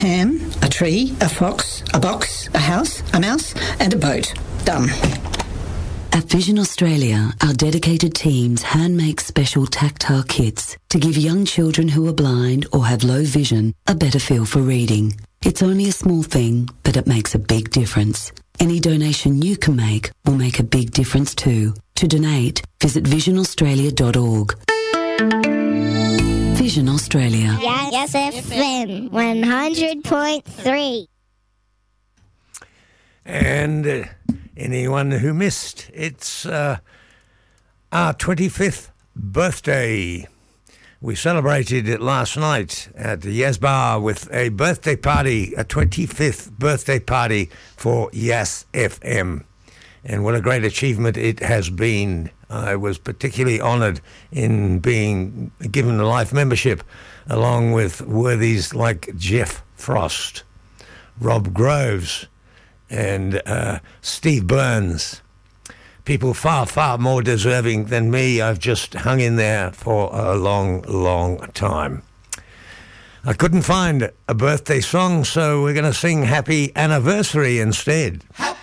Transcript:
ham, a tree, a fox, a box, a house, a mouse, and a boat. Done. At Vision Australia, our dedicated teams hand-make special tactile kits to give young children who are blind or have low vision a better feel for reading. It's only a small thing, but it makes a big difference. Any donation you can make will make a big difference too. To donate, visit visionaustralia.org. Vision Australia. Yes FM 100.3. And anyone who missed, it's our 25th birthday. We celebrated it last night at the Yas Bar with a birthday party, a 25th birthday party for Yas FM. And what a great achievement it has been. I was particularly honoured in being given a life membership along with worthies like Jeff Frost, Rob Groves, and Steve Burns. People far, far more deserving than me. I've just hung in there for a long, long time. I couldn't find a birthday song, so we're going to sing Happy Anniversary instead. Happy